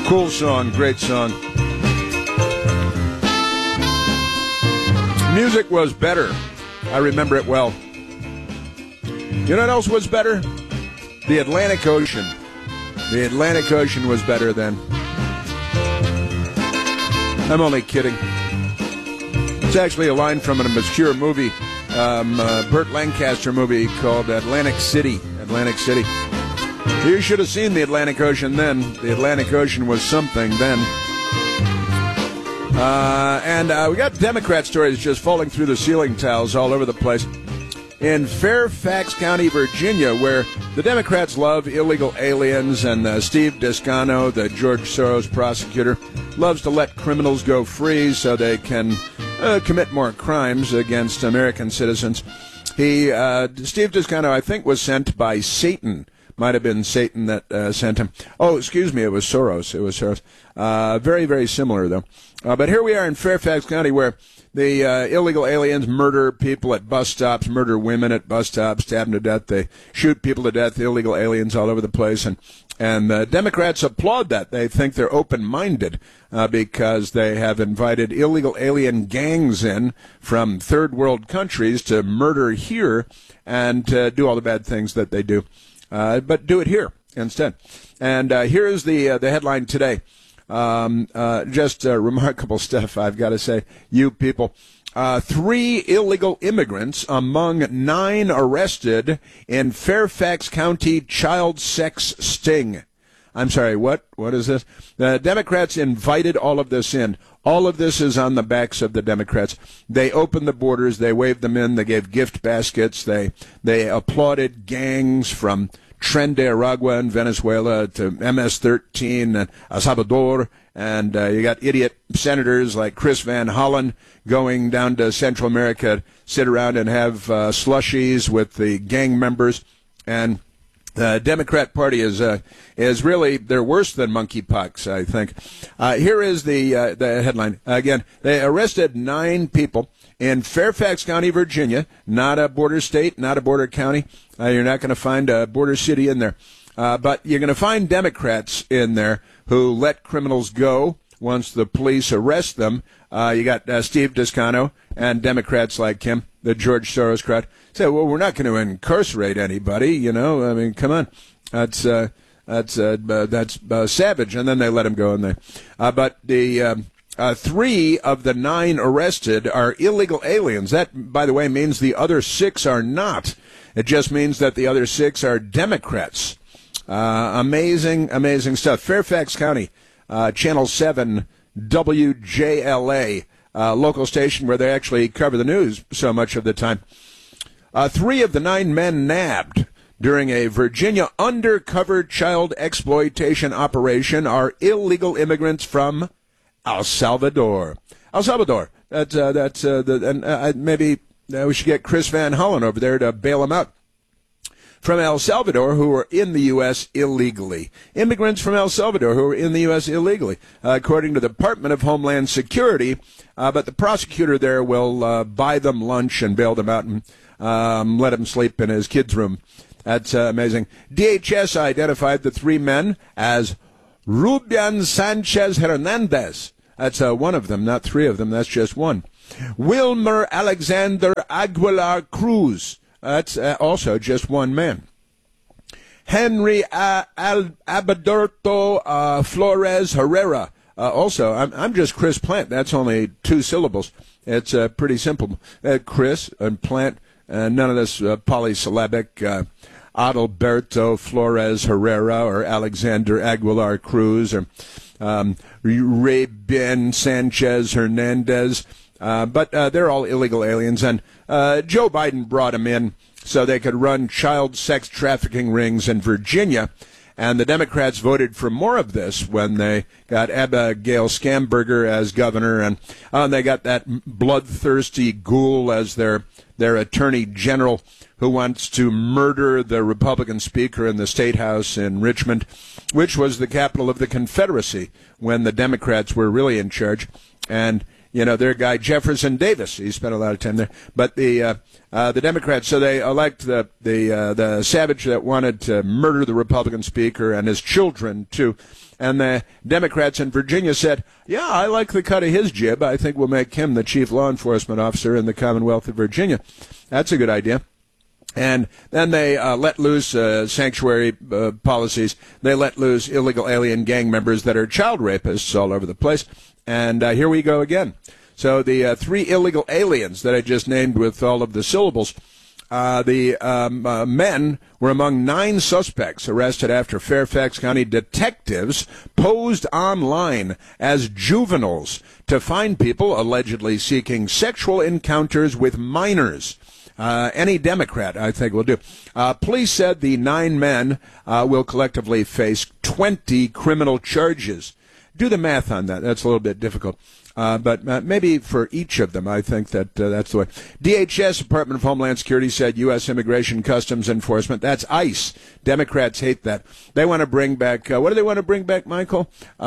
Cool song, great song. Music was better. I remember it well. You know what else was better? The Atlantic Ocean. The Atlantic Ocean was better then. I'm only kidding. It's actually a line from an obscure movie, Burt Lancaster movie called Atlantic City. Atlantic City. You should have seen the Atlantic Ocean then. The Atlantic Ocean was something then. And we got Democrat stories just falling through the ceiling tiles all over the place. In Fairfax County, Virginia, where the Democrats love illegal aliens, and Steve Descano, the George Soros prosecutor, loves to let criminals go free so they can commit more crimes against American citizens. Steve Descano, I think, was sent by Satan. Might have been Satan that sent him. Oh, excuse me, it was Soros. It was Soros. Very, very similar, though. But here we are in Fairfax County, where the illegal aliens murder people at bus stops, murder women at bus stops, stab them to death. They shoot people to death, illegal aliens all over the place. And the Democrats applaud that. They think they're open-minded because they have invited illegal alien gangs in from third world countries to murder here and do all the bad things that they do. But do it here instead. And here is the headline today. Just remarkable stuff, I've got to say. You people. 3 illegal immigrants among 9 arrested in Fairfax County child sex sting. I'm sorry, what? What is this? The Democrats invited all of this in. All of this is on the backs of the Democrats. They opened the borders. They waved them in. They gave gift baskets. They applauded gangs from Tren de Aragua in Venezuela to MS-13 and El Salvador. And you got idiot senators like Chris Van Hollen going down to Central America, sit around and have slushies with the gang members. And the Democrat Party is really, they're worse than monkeypox, I think. Here is the headline. Again, they arrested 9 people in Fairfax County, Virginia, not a border state, not a border county. You're not going to find a border city in there. But you're going to find Democrats in there who let criminals go once the police arrest them. You got Steve Descano and Democrats like him, the George Soros crowd. Say, well, we're not going to incarcerate anybody, you know. I mean, come on. That's savage. And then they let him go. But the 3 of the 9 arrested are illegal aliens. That, by the way, means the other 6 are not. It just means that the other 6 are Democrats. Amazing, amazing stuff. Fairfax County, Channel 7, WJLA, local station where they actually cover the news so much of the time. 3 of the 9 men nabbed during a Virginia undercover child exploitation operation are illegal immigrants from El Salvador. El Salvador. Maybe we should get Chris Van Hollen over there to bail them out. From El Salvador who are in the U.S. illegally. Immigrants from El Salvador who are in the U.S. illegally, according to the Department of Homeland Security. But the prosecutor there will buy them lunch and bail them out and let them sleep in his kid's room. That's amazing. DHS identified the 3 men as Rubian Sanchez Hernandez. That's one of them, not 3 of them. That's just one. Wilmer Alexander Aguilar Cruz. That's also just one man. Henry Abadorto Flores Herrera. Also, I'm just Chris Plant. That's only 2 syllables. It's pretty simple. Chris and Plant, none of this polysyllabic. Adalberto Flores Herrera or Alexander Aguilar Cruz or Ruben Sanchez Hernandez. But they're all illegal aliens, and Joe Biden brought them in so they could run child sex trafficking rings in Virginia, and the Democrats voted for more of this when they got Abigail Schamberger as governor, and they got that bloodthirsty ghoul as their attorney general who wants to murder the Republican speaker in the State House in Richmond, which was the capital of the Confederacy when the Democrats were really in charge. And their guy Jefferson Davis. He spent a lot of time there. But the Democrats, so they elect the savage that wanted to murder the Republican speaker and his children too. And the Democrats in Virginia said, yeah, I like the cut of his jib. I think we'll make him the chief law enforcement officer in the Commonwealth of Virginia. That's a good idea. And then they let loose sanctuary policies. They let loose illegal alien gang members that are child rapists all over the place. And here we go again. So the 3 illegal aliens that I just named with all of the syllables, the men were among 9 suspects arrested after Fairfax County detectives posed online as juveniles to find people allegedly seeking sexual encounters with minors. Any Democrat, I think, will do. Police said the 9 men will collectively face 20 criminal charges. Do the math on that. That's a little bit difficult. But maybe for each of them, I think that that's the way. DHS, Department of Homeland Security, said U.S. Immigration Customs Enforcement. That's ICE. Democrats hate that. They want to bring back, what do they want to bring back, Michael?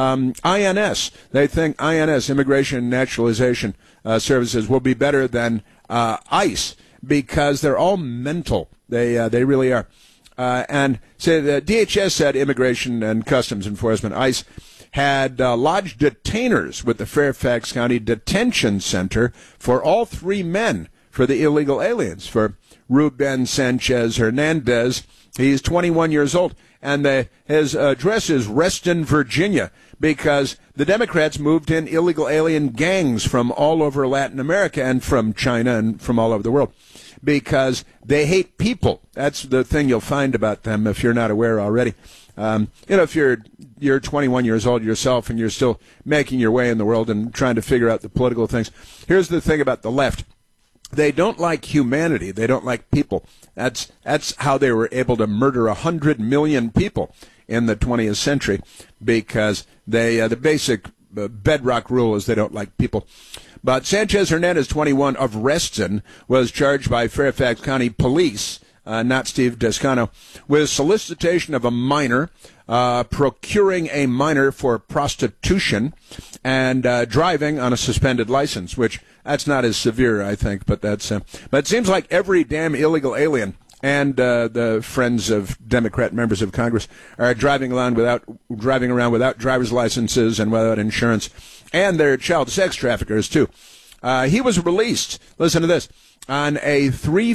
INS. They think INS, Immigration and Naturalization Services, will be better than ICE because they're all mental. They really are. And so the DHS said Immigration and Customs Enforcement, ICE, had lodged detainers with the Fairfax County Detention Center for all 3 men for the illegal aliens. For Ruben Sanchez Hernandez, he's 21 years old, and his address is Reston, Virginia, because the Democrats moved in illegal alien gangs from all over Latin America and from China and from all over the world because they hate people. That's the thing you'll find about them if you're not aware already. If you're 21 years old yourself and you're still making your way in the world and trying to figure out the political things, here's the thing about the left. They don't like humanity. They don't like people. That's how they were able to murder 100 million people in the 20th century because the basic bedrock rule is they don't like people. But Sanchez Hernandez, 21, of Reston, was charged by Fairfax County Police, not Steve Descano, with solicitation of a minor, procuring a minor for prostitution, and driving on a suspended license, which that's not as severe, I think, but that's. But it seems like every damn illegal alien and the friends of Democrat members of Congress are driving around without driver's licenses and without insurance, and they're child sex traffickers too. He was released. Listen to this. On a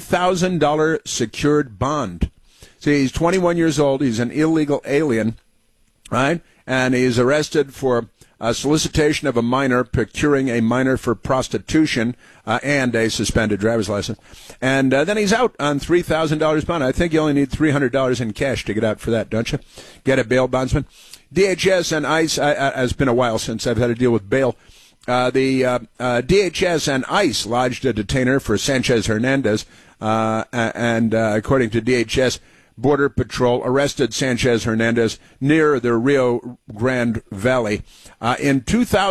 $3,000 secured bond. See, he's 21 years old. He's an illegal alien, right? And he's arrested for solicitation of a minor, procuring a minor for prostitution, and a suspended driver's license. And then he's out on $3,000 bond. I think you only need $300 in cash to get out for that, don't you? Get a bail bondsman. DHS and ICE, it's been a while since I've had to deal with bail. The DHS and ICE lodged a detainer for Sanchez Hernandez, and according to DHS, Border Patrol arrested Sanchez Hernandez near the Rio Grande Valley in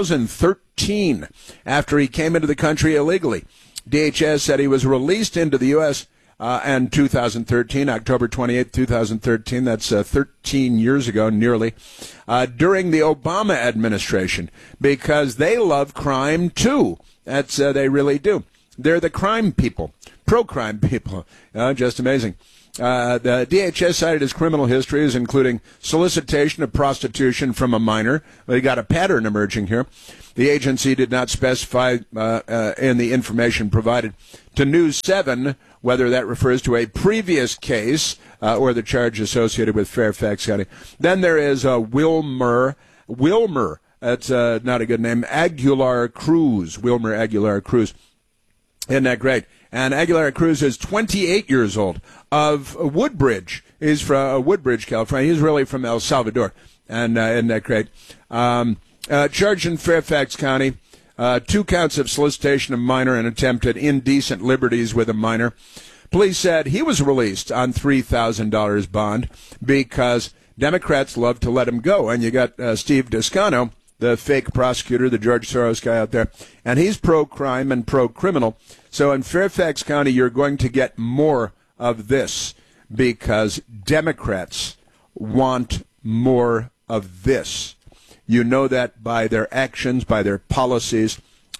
2013 after he came into the country illegally. DHS said he was released into the U.S. In 2013, October 28, 2013, that's 13 years ago, nearly, during the Obama administration, because they love crime, too. That's they really do. They're the crime people, pro-crime people. Just amazing. The DHS cited his criminal histories, including solicitation of prostitution from a minor. They got a pattern emerging here. The agency did not specify in the information provided to News 7 whether that refers to a previous case or the charge associated with Fairfax County. Then there is Wilmer, that's not a good name, Aguilar Cruz, Wilmer Aguilar Cruz. Isn't that great? And Aguilar Cruz is 28 years old, of Woodbridge. He's from Woodbridge, California. He's really from El Salvador. And isn't that great? Charged in Fairfax County, 2 counts of solicitation of minor and attempted indecent liberties with a minor. Police said he was released on $3,000 bond because Democrats love to let him go. And you got Steve Descano, the fake prosecutor, the George Soros guy out there, and he's pro-crime and pro-criminal. So in Fairfax County, you're going to get more of this because Democrats want more of this. You know that by their actions, by their policies.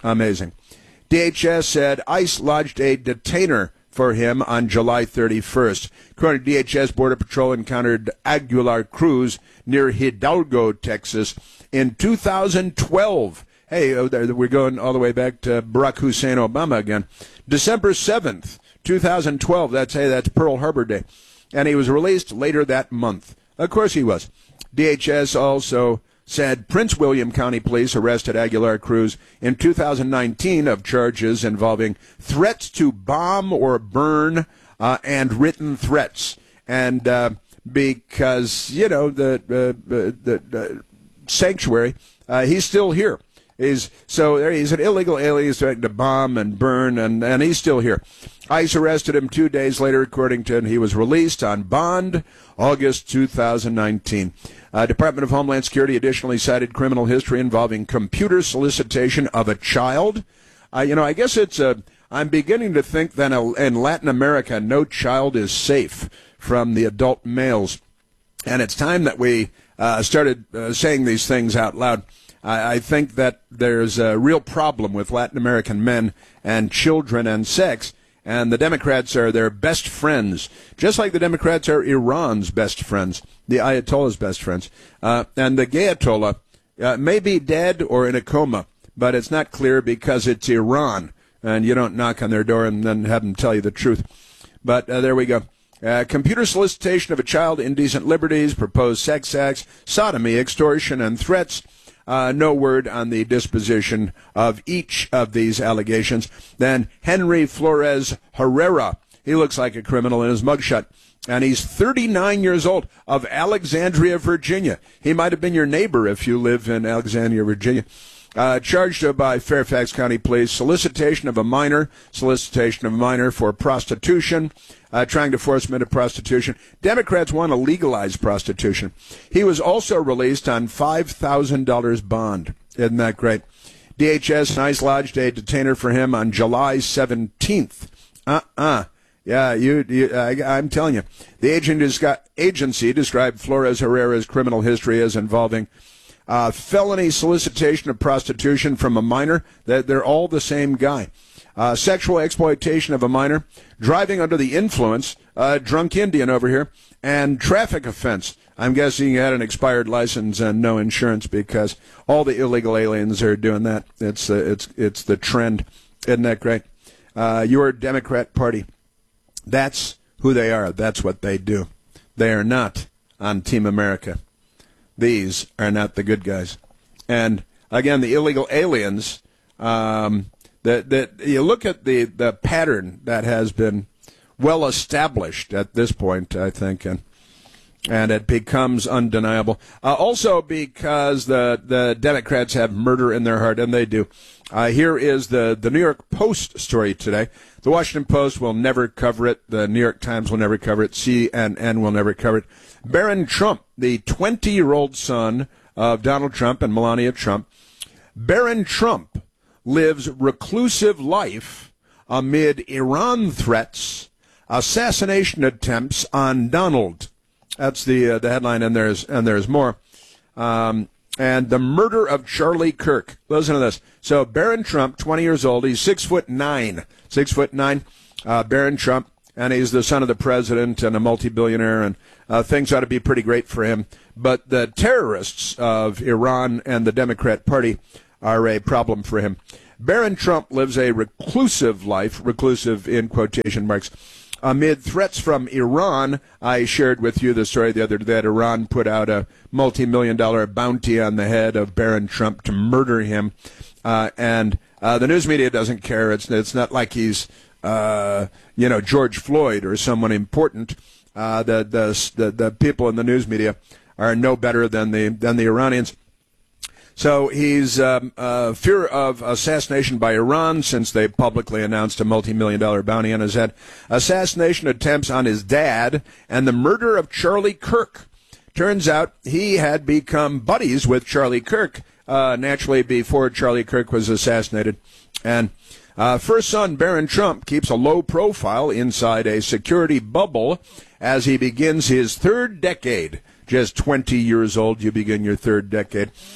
Amazing. DHS said ICE lodged a detainer for him on July 31st. According to DHS, Border Patrol encountered Aguilar Cruz near Hidalgo, Texas in 2012. Hey, we're going all the way back to Barack Hussein Obama again. December 7th, 2012. That's Pearl Harbor Day. And he was released later that month. Of course he was. DHS also said Prince William County Police arrested Aguilar Cruz in 2019 of charges involving threats to bomb or burn and written threats. And because, the sanctuary, he's still here. He's an illegal alien. He's threatening to bomb and burn, and he's still here. ICE arrested him 2 days later, according to him. He was released on bond August 2019. Department of Homeland Security additionally cited criminal history involving computer solicitation of a child. I guess I'm beginning to think that in Latin America, no child is safe from the adult males. And it's time that we started saying these things out loud. I think that there's a real problem with Latin American men and children and sex, and the Democrats are their best friends, just like the Democrats are Iran's best friends, the Ayatollah's best friends. And the Ayatollah may be dead or in a coma, but it's not clear because it's Iran, and you don't knock on their door and then have them tell you the truth. But there we go. Computer solicitation of a child, indecent liberties, proposed sex acts, sodomy, extortion, and threats. No word on the disposition of each of these allegations. Then Henry Flores Herrera. He looks like a criminal in his mugshot. And he's 39 years old, of Alexandria, Virginia. He might have been your neighbor if you live in Alexandria, Virginia. Charged by Fairfax County Police, solicitation of a minor for prostitution, trying to force him into prostitution. Democrats want to legalize prostitution. He was also released on $5,000 bond. Isn't that great? DHS and ICE lodged a detainer for him on July 17th. Yeah, I'm telling you. The agency described Flores Herrera's criminal history as involving felony solicitation of prostitution from a minor. They're all the same guy. Sexual exploitation of a minor, driving under the influence, drunk Indian over here, and traffic offense. I'm guessing he had an expired license and no insurance because all the illegal aliens are doing that. It's the trend. Isn't that great? Your Democrat Party, that's who they are. That's what they do. They are not on Team America. These are not the good guys. And again, the illegal aliens, that you look at the pattern that has been well established at this point, I think, and it becomes undeniable. Also because the Democrats have murder in their heart, and they do. Here is the New York Post story today. The Washington Post will never cover it. The New York Times will never cover it. CNN will never cover it. Barron Trump, the 20-year-old son of Donald Trump and Melania Trump, Barron Trump lives reclusive life amid Iran threats, assassination attempts on Donald. That's the headline, and there's more. And the murder of Charlie Kirk. Listen to this. So Barron Trump, 20 years old, he's 6'9", 6'9", Barron Trump, and he's the son of the president and a multi-billionaire, and things ought to be pretty great for him. But the terrorists of Iran and the Democrat Party are a problem for him. Barron Trump lives a reclusive life, reclusive in quotation marks, amid threats from Iran. I shared with you the story the other day that Iran put out a multi-million-dollar bounty on the head of Barron Trump to murder him. And the news media doesn't care. It's not like he's, George Floyd or someone important. The people in the news media are no better than the Iranians. So he's fear of assassination by Iran since they publicly announced a multi-million-dollar bounty on his head, assassination attempts on his dad, and the murder of Charlie Kirk. Turns out he had become buddies with Charlie Kirk, naturally before Charlie Kirk was assassinated. And first son Barron Trump keeps a low profile inside a security bubble as he begins his third decade. Just 20 years old, you begin your third decade.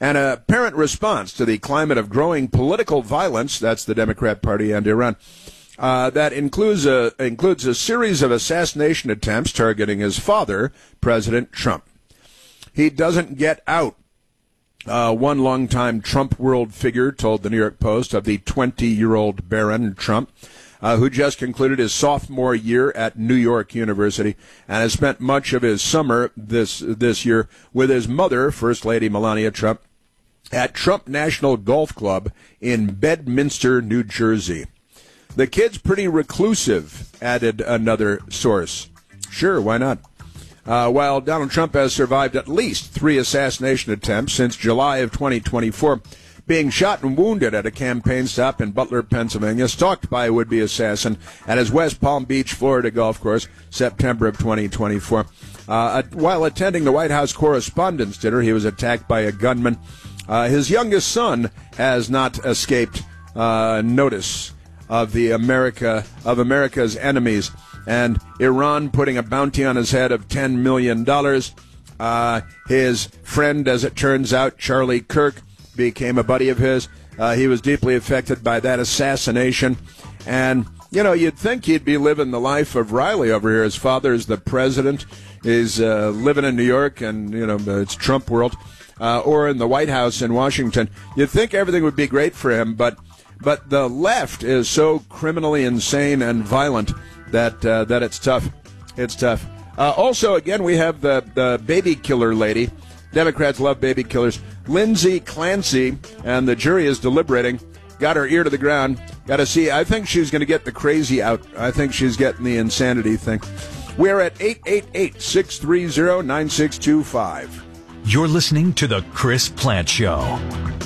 and a apparent response to the climate of growing political violence, that's the Democrat Party and Iran, that includes a series of assassination attempts targeting his father, President Trump. He doesn't get out. One longtime Trump world figure told the New York Post of the 20-year-old Barron Trump, who just concluded his sophomore year at New York University and has spent much of his summer this year with his mother, First Lady Melania Trump, at Trump National Golf Club in Bedminster, New Jersey. The kid's pretty reclusive, added another source. Sure, why not? While Donald Trump has survived at least 3 assassination attempts since July of 2024, being shot and wounded at a campaign stop in Butler, Pennsylvania, stalked by a would-be assassin at his West Palm Beach, Florida golf course, September of 2024. While attending the White House Correspondents' Dinner, he was attacked by a gunman. His youngest son has not escaped notice of America's enemies, and Iran putting a bounty on his head of $10 million. His friend, as it turns out, Charlie Kirk, became a buddy of his. He was deeply affected by that assassination. And, you'd think he'd be living the life of Riley over here. His father's the president. He's living in New York, and, it's Trump world, or in the White House in Washington. You'd think everything would be great for him, but the left is so criminally insane and violent that it's tough. It's tough. Also, again, we have the baby killer lady. Democrats love baby killers. Lindsay Clancy, and the jury is deliberating. Got her ear to the ground. Got to see. I think she's going to get the crazy out. I think she's getting the insanity thing. We're at 888-630-9625. You're listening to The Chris Plante Show.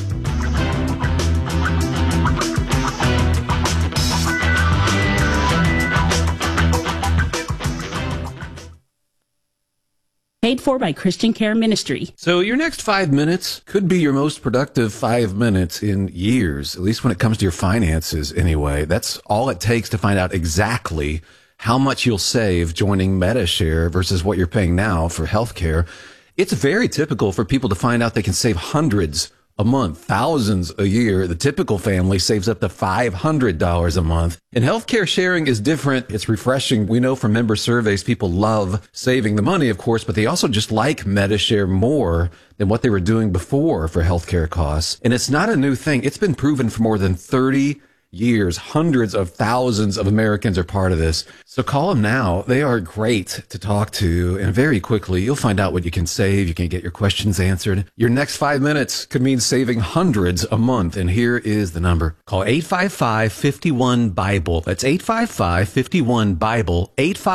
Paid for by Christian Care Ministry. So your next 5 minutes could be your most productive 5 minutes in years, at least when it comes to your finances anyway. That's all it takes to find out exactly how much you'll save joining Medi-Share versus what you're paying now for healthcare. It's very typical for people to find out they can save hundreds a month, thousands a year. The typical family saves up to $500 a month. And healthcare sharing is different. It's refreshing. We know from member surveys, people love saving the money, of course, but they also just like Medi-Share more than what they were doing before for healthcare costs. And it's not a new thing. It's been proven for more than 30 years. Hundreds of thousands of Americans are part of this. So call them now. They are great to talk to. And very quickly, you'll find out what you can save. You can get your questions answered. Your next 5 minutes could mean saving hundreds a month. And here is the number. Call 855-51-BIBLE. That's 855-51-BIBLE.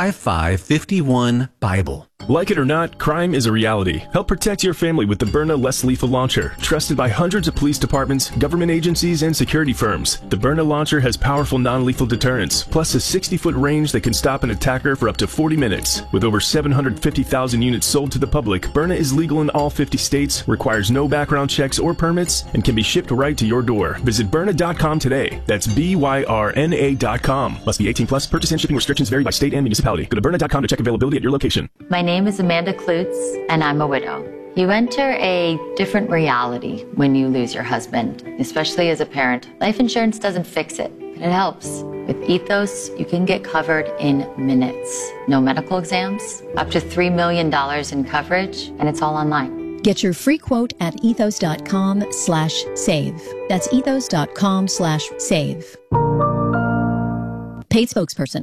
855-51-BIBLE. Like it or not, crime is a reality. Help protect your family with the Byrna Less Lethal Launcher. Trusted by hundreds of police departments, government agencies, and security firms, the Byrna launcher has powerful non-lethal deterrence, plus a 60-foot range that can stop an attacker for up to 40 minutes. With over 750,000 units sold to the public, Byrna is legal in all 50 states, requires no background checks or permits, and can be shipped right to your door. Visit Byrna.com today. That's BYRNA.com. Must be 18 plus. Purchase and shipping restrictions vary by state and municipality. Go to Byrna.com to check availability at your location. My name is Amanda Klutz, and I'm a widow. You enter a different reality when you lose your husband, especially as a parent. Life insurance doesn't fix it, but it helps. With Ethos, you can get covered in minutes. No medical exams, up to $3 million in coverage, and it's all online. Get your free quote at ethos.com/save. That's ethos.com/save. Paid spokesperson.